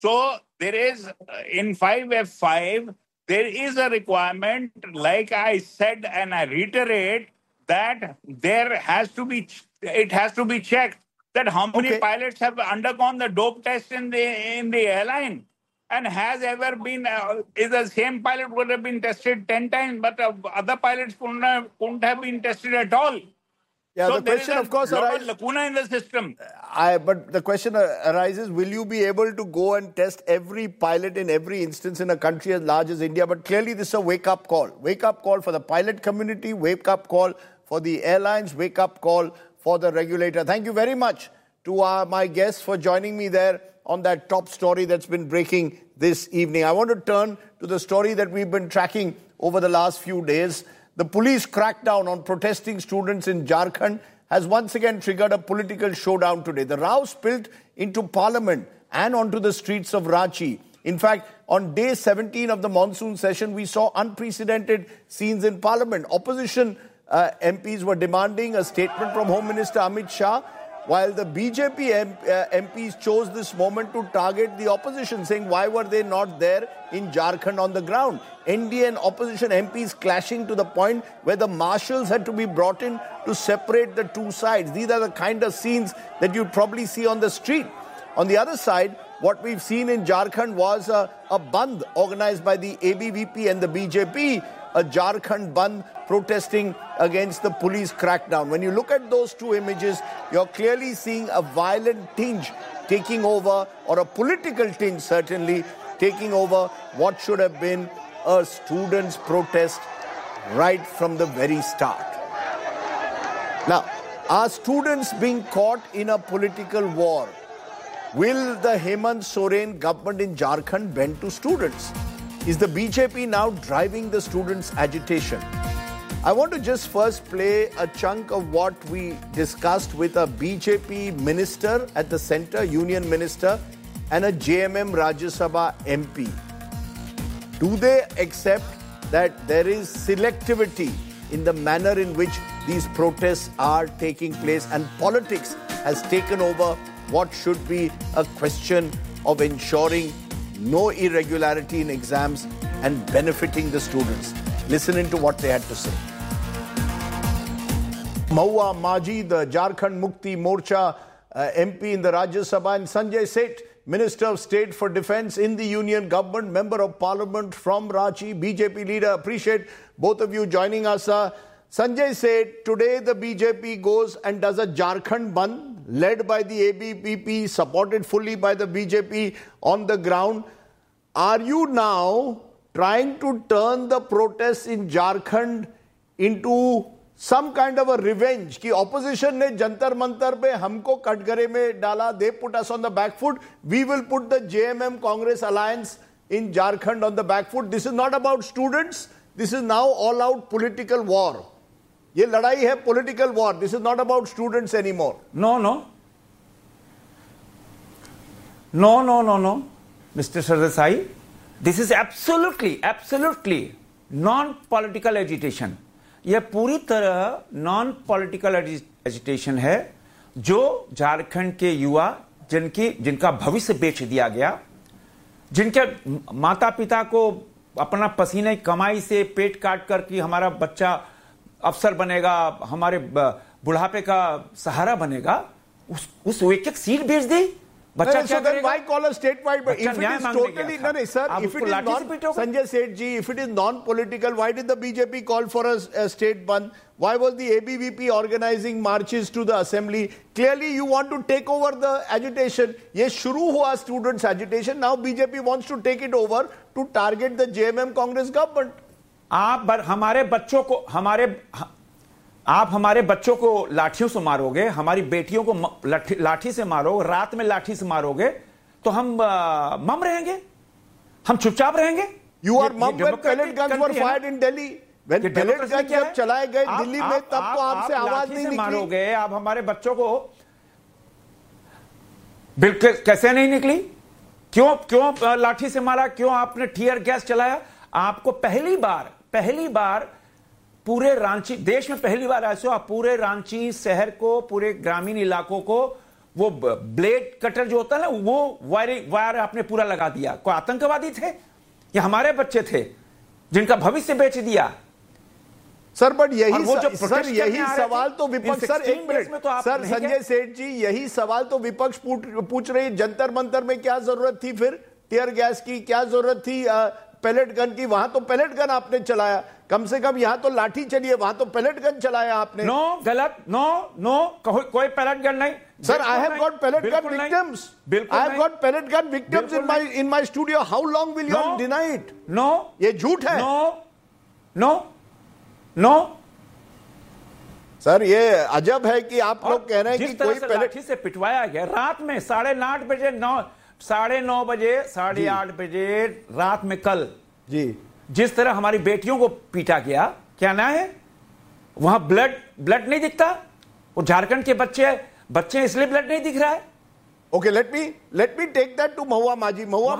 So there is in 5F5 there is a requirement, like I said, and I reiterate that it has to be checked that how many pilots have undergone the dope test in the airline. And has ever been, is the same pilot would have been tested 10 times, but other pilots couldn't have been tested at all. Yeah, so the question, of course, arises. Lacuna in the system. But the question arises: will you be able to go and test every pilot in every instance in a country as large as India? But clearly, this is a wake-up call. Wake-up call for the pilot community. Wake-up call for the airlines. Wake-up call for the regulator. Thank you very much to my guests for joining me there on that top story that's been breaking this evening. I want to turn to the story that we've been tracking over the last few days. The police crackdown on protesting students in Jharkhand has once again triggered a political showdown today. The row spilled into parliament and onto the streets of Ranchi. In fact, on day 17 of the monsoon session, we saw unprecedented scenes in parliament. Opposition MPs were demanding a statement from Home Minister Amit Shah, while the BJP MPs chose this moment to target the opposition, saying why were they not there in Jharkhand on the ground. NDA and opposition MPs clashing to the point where the marshals had to be brought in to separate the two sides. These are the kind of scenes that you'd probably see on the street. On the other side, what we've seen in Jharkhand was a bandh organized by the ABVP and the BJP, a Jharkhand bandh protesting against the police crackdown. When you look at those two images, you're clearly seeing a violent tinge taking over, or a political tinge certainly, taking over what should have been a students' protest right from the very start. Now, are students being caught in a political war? Will the Hemant Soren government in Jharkhand bend to students? Is the BJP now driving the students' agitation? I want to just first play a chunk of what we discussed with a BJP minister at the centre, union minister, and a JMM Rajya Sabha MP. Do they accept that there is selectivity in the manner in which these protests are taking place, and politics has taken over what should be a question of ensuring no irregularity in exams and benefiting the students? Listen into what they had to say. Mahua Maji, the Jharkhand Mukti Morcha MP in the Rajya Sabha, and Sanjay Seth, Minister of State for Defence in the Union Government, Member of Parliament from Ranchi, BJP leader. Appreciate both of you joining us. Sanjay Seth, today the BJP goes and does a Jharkhand bandh led by the ABVP, supported fully by the BJP on the ground. Are you now trying to turn the protests in Jharkhand into some kind of a revenge? Ki opposition ne Jantar Mantar pe humko Katgare mein dala, they put us on the back foot. We will put the JMM Congress alliance in Jharkhand on the back foot. This is not about students. This is now all out political war. Ye ladai hai political war. This is not about students anymore. No. Mr. Sardesai, this is absolutely non-political agitation. यह पूरी तरह non-political agitation है, जो झारखंड के युवा जिनका भविष्य बेच दिया गया, जिनके माता पिता को अपना पसीने कमाई से पेट काट कर कि हमारा बच्चा अफसर बनेगा, हमारे बुढ़ापे का सहारा बनेगा, उस एक एक सीट बेच दी. बच्चा क्या करेगा? Why call a statewide? If it is totally, no, sir. If it is non, Sanjay Seth ji, if it is non-political, why did the BJP call for a state bandh? Why was the ABVP organizing marches to the assembly? Clearly, you want to take over the agitation. ये शुरू हुआ students' agitation. Now BJP wants to take it over to target the JMM Congress government. आप हमारे बच्चों को लाठियों से मारोगे, हमारी बेटियों को लाठी से मारोगे, रात में लाठी से मारोगे, तो हम मम रहेंगे, हम चुपचाप रहेंगे. You are mum when pellet guns were fired in Delhi. When pellet guns जब चलाए गए दिल्ली में, तब तो आपसे आवाज नहीं निकली. मारोगे, आप हमारे बच्चों को बिल्कुल कैसे नहीं निकली? क्यों लाठी से मारा? क्यों आपने टीयर गैस चलाया? आपको पहली बार पूरे रांची, देश में पहली बार ऐसे आप पूरे रांची शहर को, पूरे ग्रामीण इलाकों को वो ब्लेड कटर जो होता है ना, वो वायर आपने पूरा लगा दिया। कोई आतंकवादी थे या हमारे बच्चे थे जिनका भविष्य बेच दिया? सर बट यही यही सवाल तो विपक्ष, सर एक मिनट सर, संजय सेठ जी, यही सवाल तो विपक्ष पूछ रही, जंतर मंतर में क्या जरूरत थी फिर टियर गैस की, क्या जरूरत थी पैलेट गन की? वहां तो पैलेट गन आपने चलाया, कम से कम यहां तो लाठी चलिए, वहां तो पैलेट गन चलाया आपने। नो, गलत, नो, कोई पैलेट गन नहीं sir. I have got pellet gun victims, I have got pellet gun victims in my studio. How long will you deny it? No, ये झूठ है। नो सर, ये अजब है कि आप लोग कह रहे हैं कि कोई लाठी से पिटवाया गया रात में 9:30 बजे, 9:30 बजे, 8:30 बजे रात में कल जी, जिस तरह हमारी बेटियों को पीटा गया, क्या ना है वहां ब्लड नहीं दिखता? वो झारखंड के बच्चे इसलिए ब्लड नहीं दिख रहा है। Okay, let me take that to महुआ माजी। महुआ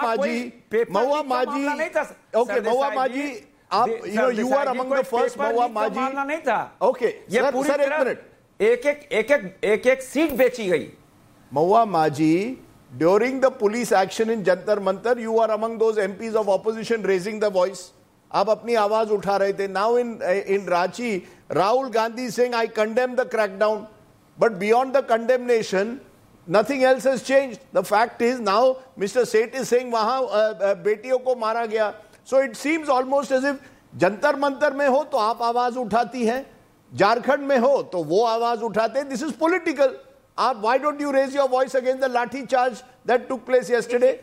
माजी, आप you are among the first महुआ माजी। मामला नहीं था। ओके ये पूरी तरह एक सीट बेची गई। महुआ माजी, during the police action in Jantar Mantar, you are among those MPs of opposition raising the voice. आप अपनी आवाज उठा रहे थे। Now in Ranchi, Rahul Gandhi saying I condemn the crackdown, but beyond the condemnation, nothing else has changed. The fact is now Mr. Seth is saying वहां बेटियों को मारा गया। So it seems almost as if Jantar Mantar में हो तो आप आवाज उठाती हैं, झारखंड में हो तो वो आवाज उठाते हैं। This is political. Why don't you raise your voice against the lathi charge that took place yesterday?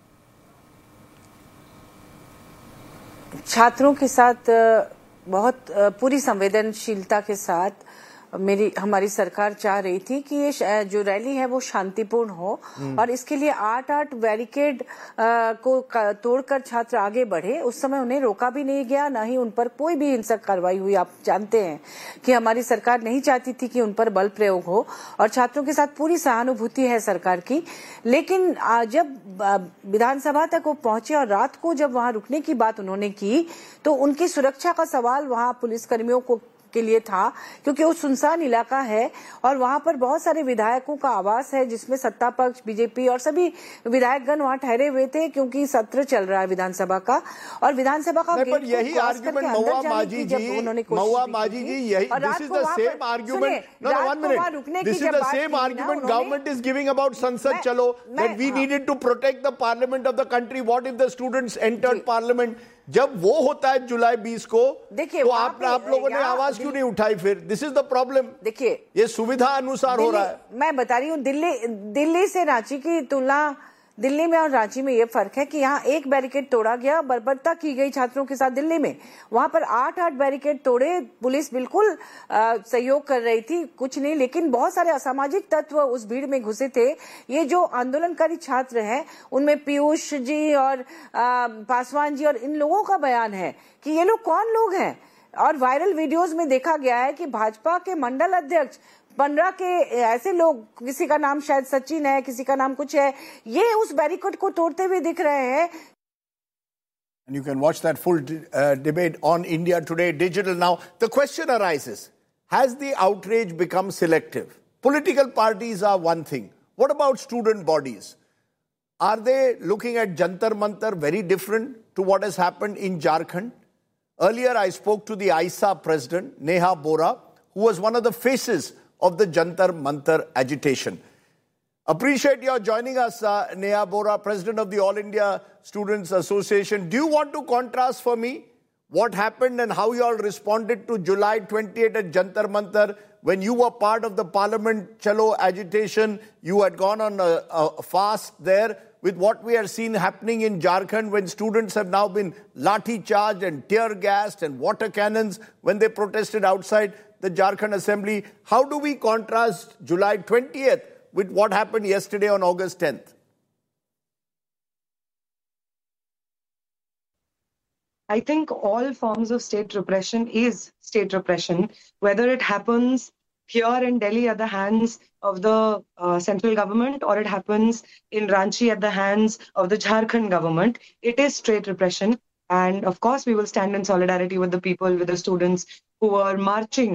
छात्रों के साथ बहुत पूरी संवेदनशीलता के साथ हमारी सरकार चाह रही थी कि ये जो रैली है वो शांतिपूर्ण हो और इसके लिए 8 बैरिकेड को तोड़कर छात्र आगे बढ़े। उस समय उन्हें रोका भी नहीं गया, ना ही उन पर कोई भी हिंसक कार्रवाई हुई। आप जानते हैं कि हमारी सरकार नहीं चाहती थी कि उन पर बल प्रयोग हो और छात्रों के साथ पूरी सहानुभूति है सरकार की। लेकिन जब विधानसभा तक वो पहुंचे और रात को जब वहां रुकने की बात उन्होंने की तो उनकी सुरक्षा का सवाल वहां पुलिसकर्मियों के लिए था, क्योंकि वो सुनसान इलाका है और वहां पर बहुत सारे विधायकों का आवास है जिसमें सत्ता पक्ष, बीजेपी और सभी विधायकगण वहां ठहरे हुए थे क्योंकि सत्र चल रहा है विधानसभा का। और विधानसभा का गेट यही आर्गुमेंट महुआ माजी जी, यही this is the same argument, no 1 minute, this is the same argument government is giving about संसद चलो, that we needed to protect the parliament of the country. What if the students entered parliament? जब वो होता है जुलाई 20 को, तो आप लोगों ने आवाज क्यों नहीं उठाई फिर? This is the problem. देखिए, ये सुविधा अनुसार हो रहा है। मैं बता रही हूँ, दिल्ली से रांची की तुलना, दिल्ली में और रांची में ये फर्क है कि यहाँ 1 बैरिकेड तोड़ा गया, बर्बरता की गई छात्रों के साथ दिल्ली में। वहां पर 8 बैरिकेड तोड़े, पुलिस बिल्कुल सहयोग कर रही थी, कुछ नहीं। लेकिन बहुत सारे असामाजिक तत्व उस भीड़ में घुसे थे। ये जो आंदोलनकारी छात्र हैं उनमें पीयूष जी और पासवान जी और इन लोगों का बयान है कि ये लोग कौन लोग हैं। और वायरल वीडियोज में देखा गया है कि भाजपा के मंडल अध्यक्ष 15 के ऐसे लोग, किसी का नाम शायद सचिन है, किसी का नाम कुछ है, ये उस बैरिकेड को तोड़ते हुए दिख रहे हैं। And you can watch that full debate on India Today Digital now. The question arises, has the outrage become selective? Political parties are one thing. What about student bodies? Are they looking at Jantar Mantar very different to what has happened in Jharkhand? Earlier I spoke to the AISA president, Neha Bora, who was one of the faces of the Jantar Mantar agitation. Appreciate your joining us, Neha Bora, President of the All India Students Association. Do you want to contrast for me what happened and how you all responded to July 28 at Jantar Mantar when you were part of the Parliament Chalo agitation? You had gone on a fast there with what we are seeing happening in Jharkhand when students have now been lathi charged and tear gassed and water cannons when they protested outside the Jharkhand Assembly. How do we contrast July 20th with what happened yesterday on August 10th? I think all forms of state repression is state repression, whether it happens here in Delhi at the hands of the central government or it happens in Ranchi at the hands of the Jharkhand government. It is state repression. And of course, we will stand in solidarity with the people, with the students who are marching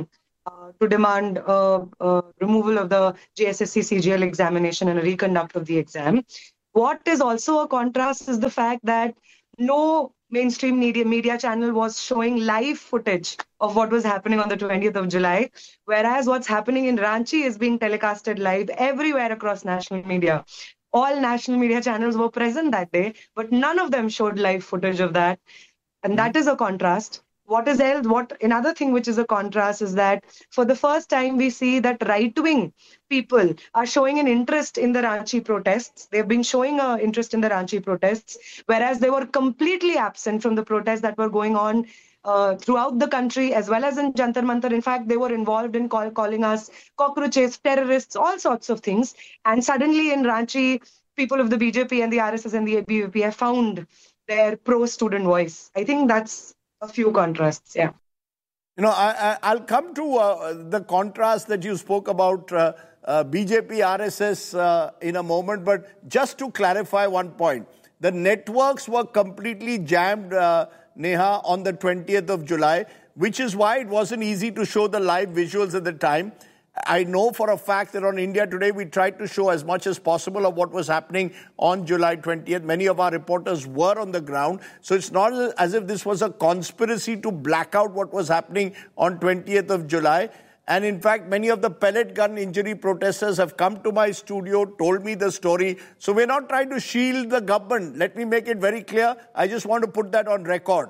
to demand removal of the JSSC CGL examination and a reconduct of the exam. What is also a contrast is the fact that no mainstream media channel was showing live footage of what was happening on the 20th of July, whereas what's happening in Ranchi is being telecasted live everywhere across national media. All national media channels were present that day, but none of them showed live footage of that. And that is a contrast. What is else? Another thing which is a contrast is that for the first time we see that right-wing people are showing an interest in the Ranchi protests. They've been showing an interest in the Ranchi protests, whereas they were completely absent from the protests that were going on throughout the country, as well as in Jantar Mantar. In fact, they were involved in calling us cockroaches, terrorists, all sorts of things. And suddenly in Ranchi, people of the BJP and the RSS and the ABVP have found their pro-student voice. I think that's a few contrasts, yeah. You know, I'll come to the contrast that you spoke about BJP, RSS in a moment, but just to clarify one point, the networks were completely jammed, Neha, on the 20th of July, which is why it wasn't easy to show the live visuals at the time. I know for a fact that on India Today, we tried to show as much as possible of what was happening on July 20th. Many of our reporters were on the ground. So it's not as if this was a conspiracy to black out what was happening on 20th of July. And in fact, many of the pellet gun injury protesters have come to my studio, told me the story. So we're not trying to shield the government. Let me make it very clear. I just want to put that on record.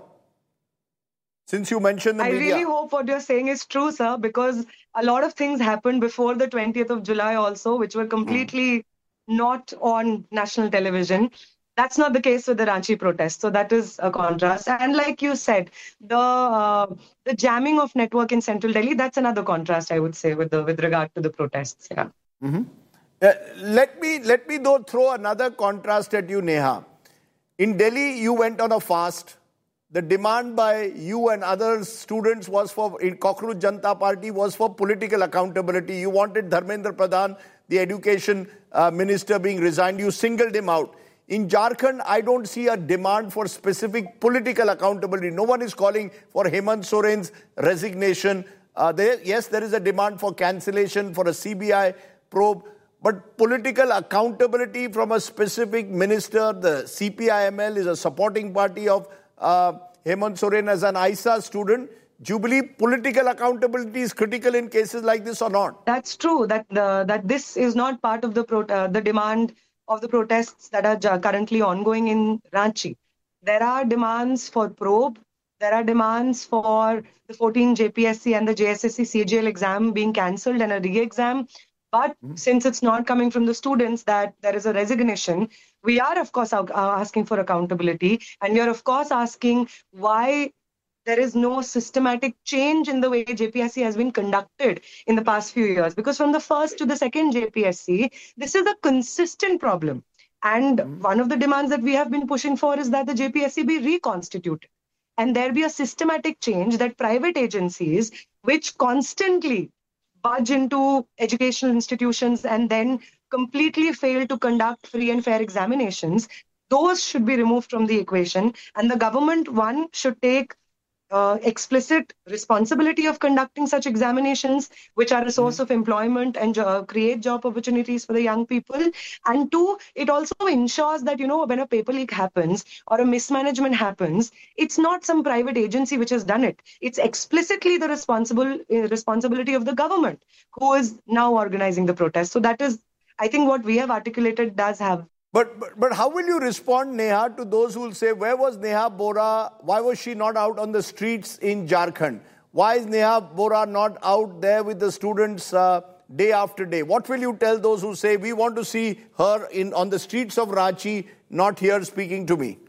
Since you mentioned the media. I really hope what you're saying is true, sir, because a lot of things happened before the 20th of July also, which were completely not on national television. That's not the case with the Ranchi protest. So that is a contrast. And like you said, the jamming of network in central Delhi, that's another contrast, I would say, with regard to the protests. Yeah. Let me though throw another contrast at you, Neha. In Delhi, you went on a fast. The demand by you and other students was in Cockroach Janata Party was for political accountability. You wanted Dharmendra Pradhan, the education minister, being resigned. You singled him out. In Jharkhand, I don't see a demand for specific political accountability. No one is calling for Hemant Soren's resignation. Yes, there is a demand for cancellation, for a CBI probe. But political accountability from a specific minister, the CPIML is a supporting party of Hemant Soren as an ISA student. Do you believe political accountability is critical in cases like this or not? That's true, that this is not part of the demand of the protests that are currently ongoing in Ranchi. There are demands for probe. There are demands for the 14 JPSC and the JSSC CGL exam being cancelled and a re-exam. But since it's not coming from the students that there is a resignation, we are, of course, asking for accountability. And we are, of course, asking why there is no systematic change in the way JPSC has been conducted in the past few years. Because from the first to the second JPSC, this is a consistent problem. And one of the demands that we have been pushing for is that the JPSC be reconstituted. And there be a systematic change that private agencies, which constantly budge into educational institutions and then completely fail to conduct free and fair examinations, those should be removed from the equation. And the government, one, should take explicit responsibility of conducting such examinations, which are a source of employment and create job opportunities for the young people. And two, it also ensures that, when a paper leak happens or a mismanagement happens, it's not some private agency which has done it. It's explicitly the responsibility of the government who is now organizing the protest. So that is, I think, what we have articulated does have. But how will you respond, Neha, to those who will say, where was Neha Bora? Why was she not out on the streets in Jharkhand? Why is Neha Bora not out there with the students day after day? What will you tell those who say, we want to see her on the streets of Ranchi, not here speaking to me?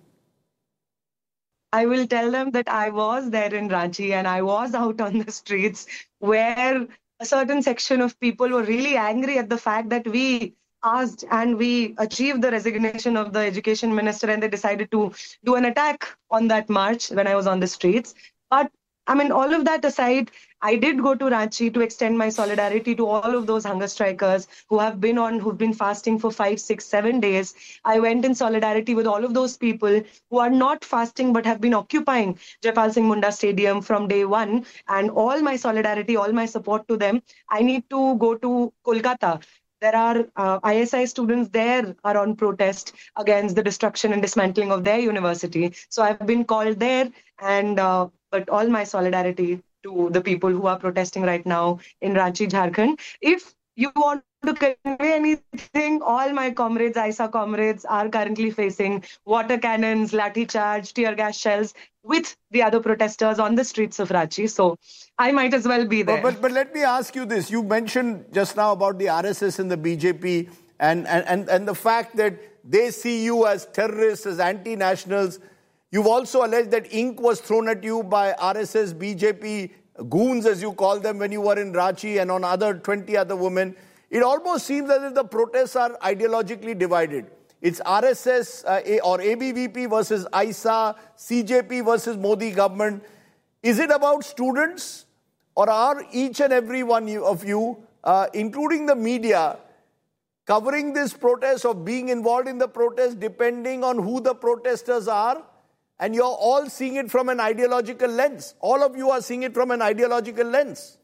I will tell them that I was there in Ranchi and I was out on the streets where a certain section of people were really angry at the fact that we asked and we achieved the resignation of the education minister, and they decided to do an attack on that march when I was on the streets. But I mean, all of that aside, I did go to Ranchi to extend my solidarity to all of those hunger strikers who've been fasting for 5, 6, 7 days. I went in solidarity with all of those people who are not fasting but have been occupying Jaipal Singh Munda Stadium from day one. And all my solidarity, all my support to them. I need to go to Kolkata. There are ISI students there are on protest against the destruction and dismantling of their university. So I've been called there, and but all my solidarity to the people who are protesting right now in Ranchi, Jharkhand. If you want to convey anything, all my comrades, ISA comrades, are currently facing water cannons, lathi charge, tear gas shells with the other protesters on the streets of Ranchi. So I might as well be there. But let me ask you this. You mentioned just now about the RSS and the BJP and the fact that they see you as terrorists, as anti-nationals. You've also alleged that ink was thrown at you by RSS, BJP, goons as you call them, when you were in Ranchi and on 20 other women. It almost seems as if the protests are ideologically divided. It's RSS or ABVP versus ISA, CJP versus Modi government. Is it about students, or are each and every one of you, including the media, covering this protest or being involved in the protest depending on who the protesters are? And you're all seeing it from an ideological lens. All of you are seeing it from an ideological lens.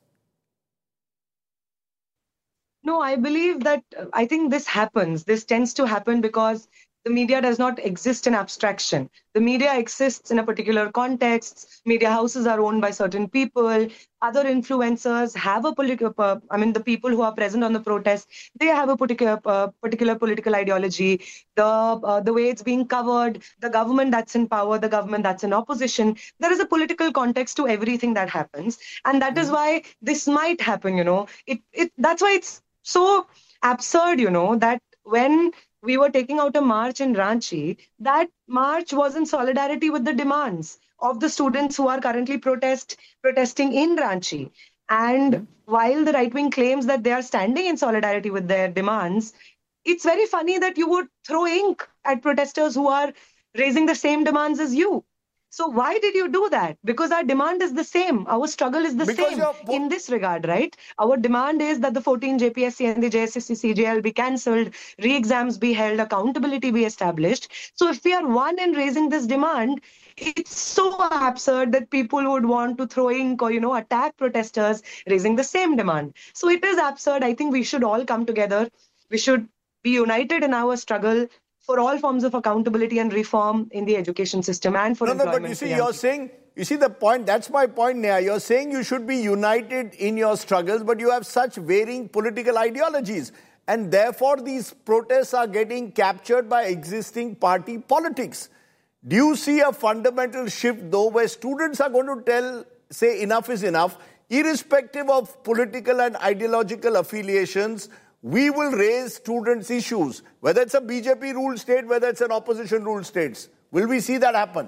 No, I believe that I think this happens. This tends to happen because the media does not exist in abstraction. The media exists in a particular context. Media houses are owned by certain people. Other influencers have a political, the people who are present on the protest, they have a particular political ideology. The way it's being covered, the government that's in power, the government that's in opposition, there is a political context to everything that happens. And that is why this might happen, that's why it's so absurd, that when we were taking out a march in Ranchi, that march was in solidarity with the demands of the students who are currently protesting in Ranchi. And while the right wing claims that they are standing in solidarity with their demands, it's very funny that you would throw ink at protesters who are raising the same demands as you. So why did you do that? Because our demand is the same. Our struggle is the same in this regard, right? Our demand is that the 14 JPSC and the JSSC CGL be cancelled, re-exams be held, accountability be established. So if we are one in raising this demand, it's so absurd that people would want to throw ink or, attack protesters raising the same demand. So it is absurd. I think we should all come together. We should be united in our struggle for all forms of accountability and reform in the education system and for employment. No, but you see, you're saying, the point, that's my point, Neha. You're saying you should be united in your struggles, but you have such varying political ideologies. And therefore, these protests are getting captured by existing party politics. Do you see a fundamental shift, though, where students are going to say enough is enough, irrespective of political and ideological affiliations? We will raise students' issues, whether it's a BJP-ruled state, whether it's an opposition-ruled state. Will we see that happen?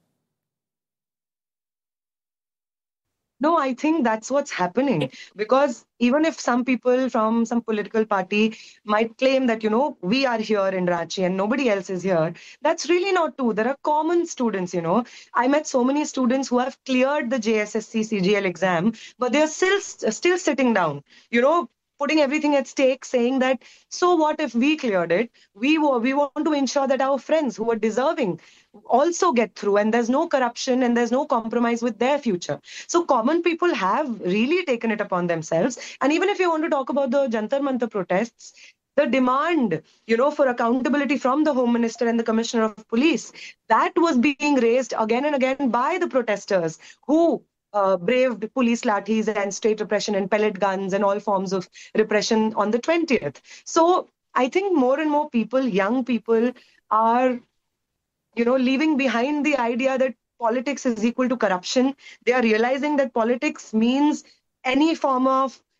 No, I think that's what's happening. Because even if some people from some political party might claim that, we are here in Ranchi and nobody else is here, that's really not true. There are common students, I met so many students who have cleared the JSSC CGL exam, but they are still sitting down, putting everything at stake, saying that, so what if we cleared it? We want to ensure that our friends who are deserving also get through, and there's no corruption and there's no compromise with their future. So common people have really taken it upon themselves. And even if you want to talk about the Jantar Mantar protests, the demand, for accountability from the Home Minister and the Commissioner of Police, that was being raised again and again by the protesters who braved police lathis and state repression and pellet guns and all forms of repression on the 20th. So I think more and more people, young people, are, leaving behind the idea that politics is equal to corruption. They are realizing that politics means any form of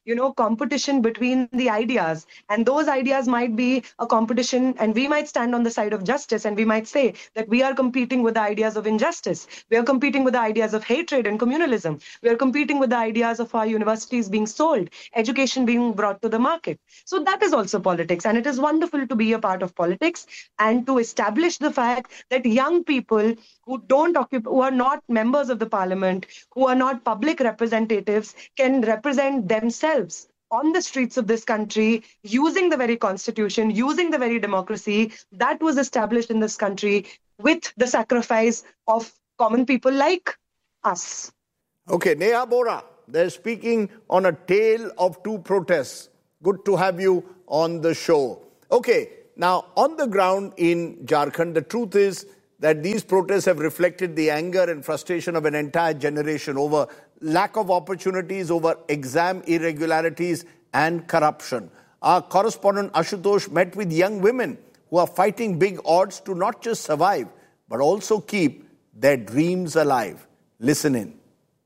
competition between the ideas. And those ideas might be a competition, and we might stand on the side of justice, and we might say that we are competing with the ideas of injustice. We are competing with the ideas of hatred and communalism. We are competing with the ideas of our universities being sold, education being brought to the market. So that is also politics, and it is wonderful to be a part of politics and to establish the fact that young people who are not members of the parliament, who are not public representatives, can represent themselves on the streets of this country using the very constitution, using the very democracy that was established in this country with the sacrifice of common people like us. Okay, Neha Bora, they're speaking on a tale of two protests. Good to have you on the show. Okay, now on the ground in Jharkhand, the truth is that these protests have reflected the anger and frustration of an entire generation over lack of opportunities, over exam irregularities and corruption. Our correspondent Ashutosh met with young women who are fighting big odds to not just survive, but also keep their dreams alive. Listen in.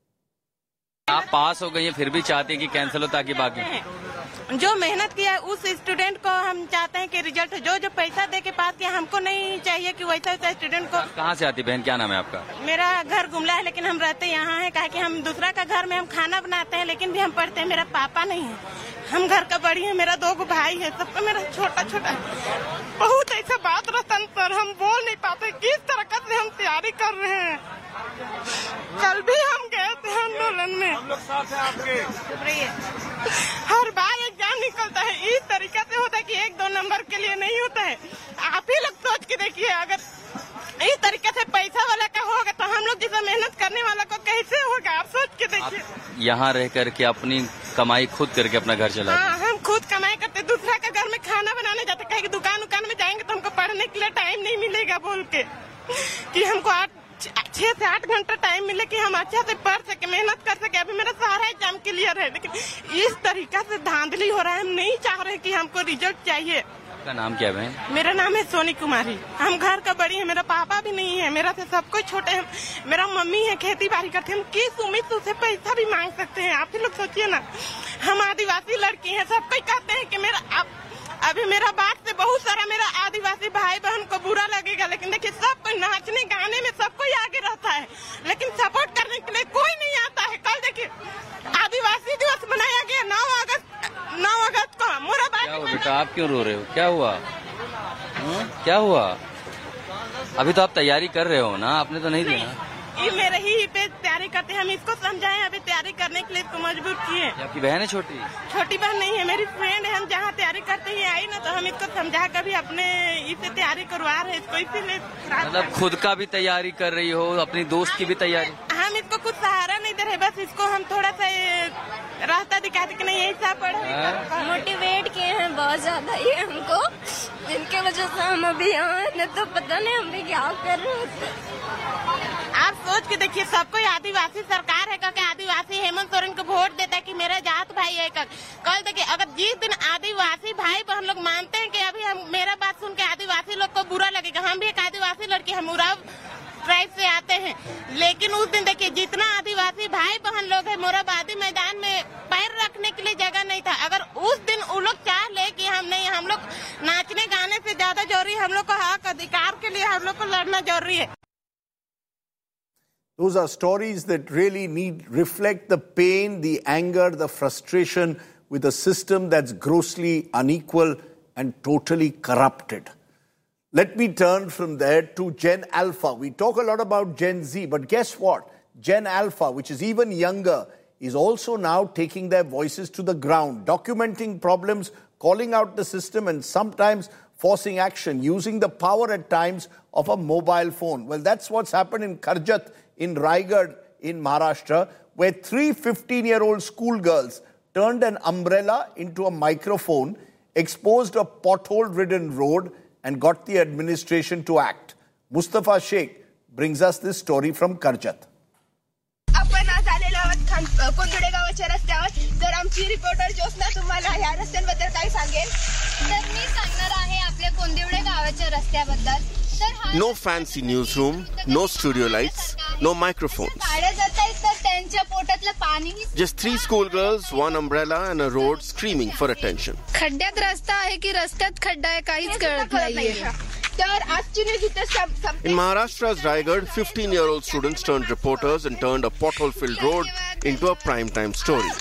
आप पास हो गई हैं फिर भी चाहते हैं कि cancel हो ताकि बाकी जो मेहनत किया है उस स्टूडेंट को हम चाहते हैं कि रिजल्ट जो पैसा दे के पास किया हमको नहीं चाहिए कि वैसा स्टूडेंट को। कहाँ से आती बहन, क्या नाम है आपका? मेरा घर गुमला है लेकिन हम रहते यहाँ हैं, कहा कि हम दूसरा का घर में हम खाना बनाते हैं लेकिन भी हम पढ़ते हैं। मेरा पापा नहीं है, हम घर का बड़ी है, मेरा 2 भाई है, सबका मेरा छोटा छोटा। बहुत ऐसा बात रतन सर हम बोल नहीं पाते किस तरह से हम तैयारी कर रहे हैं। कल भी हम गए थे आंदोलन में, हम लोग साथ हैं आपके। हर बार एग्जाम निकलता है इस तरीका से होता है कि 1-2 नंबर के लिए नहीं होता है। आप ही लोग सोच के देखिए, अगर इस तरीके से पैसा वाला का होगा तो हम लोग जैसा मेहनत करने वाला को कैसे होगा? आप सोच के देखिए। यहाँ रह करके अपनी कमाई खुद करके अपना घर चला। हाँ, हम खुद कमाई करते, दूसरा के घर में खाना बनाने जाते, कहीं दुकान में जाएंगे तो हमको पढ़ने के लिए टाइम नहीं मिलेगा बोल के कि हमको 6 से 8 घंटा टाइम मिले कि हम अच्छा से पढ़ सके, मेहनत कर सके। अभी मेरा सारा एग्जाम क्लियर है, लेकिन इस तरीका से धांधली हो रहा है। हम नहीं चाह रहे कि हमको रिजल्ट चाहिए। आपका नाम क्या है? मेरा नाम है सोनी कुमारी। हम घर का बड़ी है, मेरा पापा भी नहीं है, मेरा से सब कोई छोटे हैं। मेरा मम्मी है, खेती बाड़ी करते हैं। हम किस उम्मीद से उसे पैसा भी मांग सकते हैं? आप ही लोग सोचिए ना। हम आदिवासी लड़की हैं, सब कोई कहते हैं कि अभी मेरा बात से बहुत सारा मेरा आदिवासी भाई बहन को बुरा लगेगा, लेकिन देखिए सब कोई नाचने गाने में सब कोई आगे रहता है, लेकिन सपोर्ट करने के लिए कोई नहीं आता है। कल देखिए आदिवासी दिवस मनाया गया 9 अगस्त को। क्या बेटा आप क्यों रो रहे हो? क्या हुआ? क्या हुआ? अभी तो आप तैयारी कर रहे हो ना, आपने तो नहीं देना। ये मेरे ही पे तैयारी करते हैं, हम इसको समझाएं, अभी तैयारी करने के लिए इसको मजबूर किए। आपकी बहन है छोटी? छोटी बहन नहीं है, मेरी फ्रेंड है। हम जहाँ तैयारी करते हैं आई ना तो हम इसको समझा कर भी अपने इससे तैयारी करवा रहे हैं इसको, इसीलिए मतलब खुद का भी तैयारी कर रही हो, अपनी दोस्त की भी तैयारी? हम इसको कुछ सहारा नहीं दे रहे, बस इसको हम थोड़ा सा रास्ता दिखाते कि नहीं ऐसा पढ़े। मोटिवेट किए हैं बहुत ज्यादा ये हमको, जिनके वजह से हम अभी यहाँ हैं, तो पता नहीं हम भी क्या कर रहे होते। आप सोच के देखिए, सब कोई आदिवासी सरकार है क्योंकि आदिवासी हेमंत सोरेन को वोट देता है कि मेरा जात भाई है। कल देखिए, अगर जिस दिन आदिवासी भाई बहन लोग मानते हैं कि अभी हम मेरा बात सुन के आदिवासी लोग को बुरा लगेगा, हम भी एक आदिवासी लड़की, हम उराव ट्राइब से आते हैं, लेकिन उस दिन देखिए जितना आदिवासी भाई बहन लोग है, मोरहाबादी मैदान में पैर रखने के लिए जगह नहीं था। अगर उस दिन वो लोग चाह ले कि हम नहीं, हम लोग नाचने गाने से ज्यादा जरूरी, हम लोग को हक अधिकार के लिए हम लोग को लड़ना जरूरी है। Those are stories that really reflect the pain, the anger, the frustration with a system that's grossly unequal and totally corrupted. Let me turn from there to Gen Alpha. We talk a lot about Gen Z, but guess what? Gen Alpha, which is even younger, is also now taking their voices to the ground, documenting problems, calling out the system, and sometimes forcing action, using the power at times of a mobile phone. Well, that's what's happened in Karjat in Raigad in Maharashtra, where 3 15-year-old schoolgirls turned an umbrella into a microphone, exposed a pothole-ridden road, and got the administration to act. Mustafa Sheikh brings us this story from Karjat. आपण आज आलेलो आहोत कोंदुडे गावाच्या रस्त्यावर. तर आमची reporter Jyotsna तुम्हाला या रस्त्यांबद्दल काय सांगेल? तर मी सांगणार आहे आपल्या कोंदिवडे गावाच्या रस्त्याबद्दल. No fancy newsroom, no studio lights, no microphones. भाडे जात आहेत तर त्यांच्या पोटातलं पाणी. Just 3 schoolgirls, 1 umbrella and a road screaming for attention. खड्ड्यात रस्ता आहे की रस्त्यात खड्डा आहे काहीच कळत नाहीये. तर आजची न्यूज इथे In Maharashtra's Raigad, 15-year-old students turned reporters and turned a pothole-filled road into a prime-time story.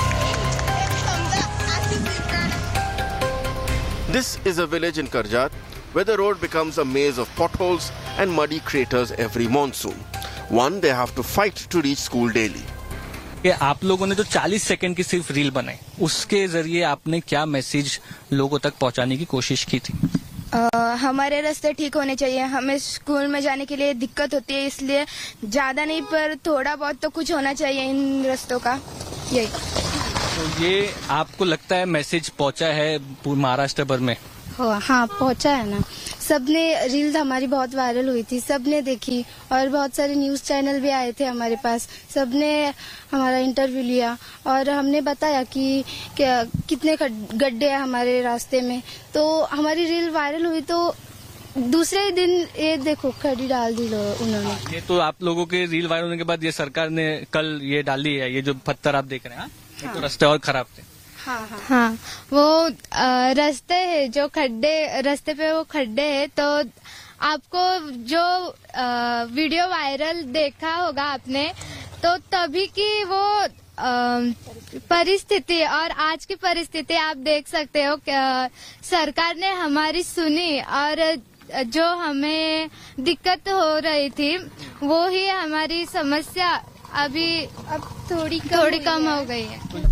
This is a village in Karjat where the road becomes a maze of potholes and muddy craters every monsoon. One they have to fight to reach school daily. कि आप लोगों ने जो 40 second की सिर्फ reel बनाई, उसके जरिए आपने क्या मैसेज लोगों तक पहुंचाने की कोशिश की थी? हमारे रास्ते ठीक होने चाहिए. हमें स्कूल में जाने के लिए दिक्कत होती है, इसलिए ज्यादा नहीं पर थोड़ा बहुत तो कुछ होना चाहिए इन रास्तों का. यही. तो ये आपको लगता है मैसेज पहुंचा है महाराष्ट्र भर में? हाँ, पहुंचा है ना. सबने रील हमारी बहुत वायरल हुई थी, सबने देखी और बहुत सारे न्यूज चैनल भी आए थे हमारे पास. सबने हमारा इंटरव्यू लिया और हमने बताया कि कितने गड्ढे हैं हमारे रास्ते में. तो हमारी रील वायरल हुई तो दूसरे ही दिन ये देखो खड़ी डाल दी उन्होंने. ये तो आप लोगों के रील वायरल होने के बाद ये सरकार ने कल ये डाली है, ये जो पत्थर आप देख रहे हैं. हाँ? तो रास्ते और खराब थे. हाँ, वो रास्ते है जो खड्डे, रास्ते पे वो खड्डे है. तो आपको जो वीडियो वायरल देखा होगा आपने, तो तभी की वो परिस्थिति और आज की परिस्थिति आप देख सकते हो. सरकार ने हमारी सुनी और जो हमें दिक्कत हो रही थी वो ही हमारी समस्या अब थोड़ी कम हो गई है.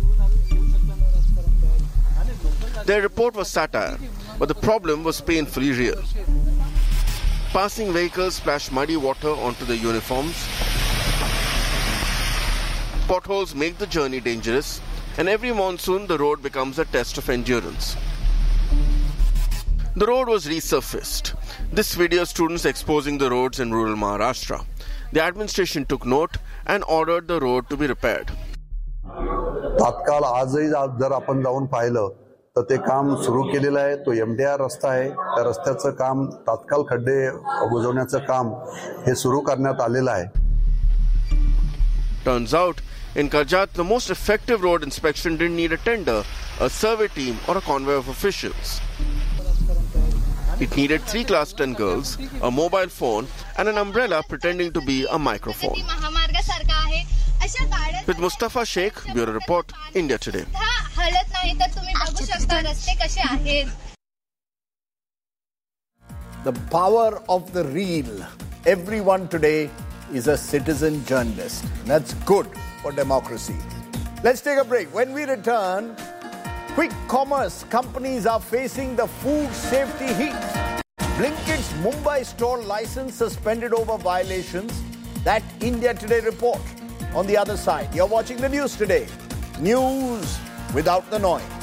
Their report was satire, but the problem was painfully real. Passing vehicles splash muddy water onto the uniforms. Potholes make the journey dangerous, and every monsoon the road becomes a test of endurance. The road was resurfaced. This video students exposing the roads in rural Maharashtra. The administration took note and ordered the road to be repaired. तात्काळ आजही जर आपण जाऊन पाहिलं तर ते काम सुरू केलेलं आहे. तो MDR रस्ता आहे. त्या रस्त्याचं काम तात्काळ खड्डे बुजवण्याचं काम हे सुरू करण्यात आलेलं आहे. Turns out, in Karjat, the most effective road inspection didn't need a tender, a survey team or a convoy of officials. It needed 3 class 10 girls, a mobile phone and an umbrella pretending to be a microphone. With Mustafa Sheikh, Bureau Report, India Today. The power of the reel. Everyone today is a citizen journalist. That's good for democracy. Let's take a break. When we return, quick commerce companies are facing the food safety heat. Blinkit's Mumbai store license suspended over violations. That India Today report. On the other side, you're watching the news today. News without the noise.